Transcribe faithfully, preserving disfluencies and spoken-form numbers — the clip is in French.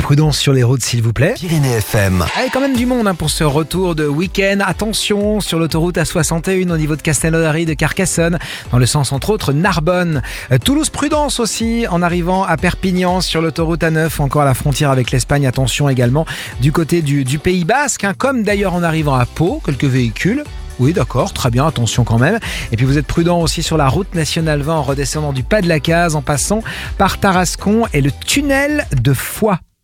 Prudence sur les routes s'il vous plaît. Pyrénées F M. Allez, quand même du monde hein, pour ce retour de week-end. Attention sur l'autoroute A soixante et un au niveau de Castelnaudary, de Carcassonne, dans le sens entre autres Narbonne. Euh, Toulouse, prudence aussi en arrivant à Perpignan sur l'autoroute A neuf, encore à la frontière avec l'Espagne. Attention également du côté du, du Pays Basque, hein, comme d'ailleurs en arrivant à Pau, quelques véhicules. Oui, d'accord, très bien, attention quand même. Et puis vous êtes prudent aussi sur la route nationale vingt en redescendant du pas de la Case, en passant par Tarascon et le tunnel de Foix.